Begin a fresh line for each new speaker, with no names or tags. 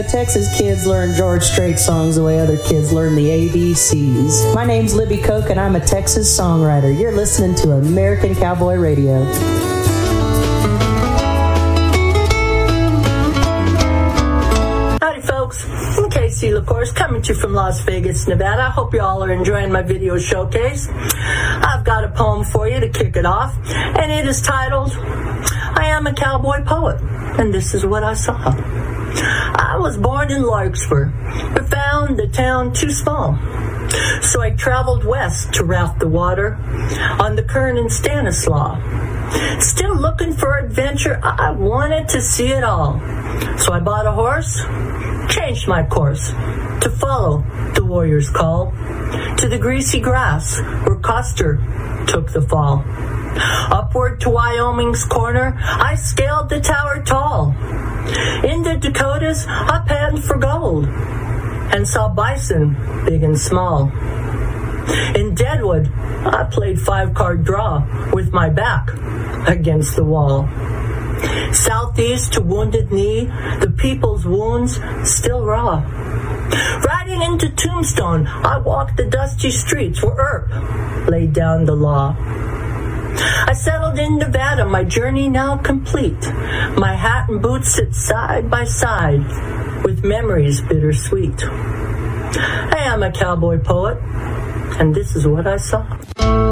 Texas kids learn George Strait songs the way other kids learn the ABCs. My name's Libby Koch, and I'm a Texas songwriter. You're listening to American Cowboy Radio.
Howdy, folks. I'm Casey LaCourse, coming to you from Las Vegas, Nevada. I hope you all are enjoying my video showcase. I've got a poem for you to kick it off, and it is titled, I Am a Cowboy Poet, and this is what I saw. I was born in Larkspur, but found the town too small. So I traveled west to raft the water on the Kern and Stanislaus. Still looking for adventure, I wanted to see it all. So I bought a horse, changed my course to follow the warrior's call to the greasy grass where Custer took the fall. Upward to Wyoming's corner, I scaled the tower tall. In the Dakotas, I panned for gold and saw bison big and small. In Deadwood, I played 5-card draw with my back against the wall. Southeast to Wounded Knee, the people's wounds still raw. Riding into Tombstone, I walked the dusty streets where Earp laid down the law. I settled in Nevada, my journey now complete. My hat and boots sit side by side with memories bittersweet. I am a cowboy poet, and this is what I saw.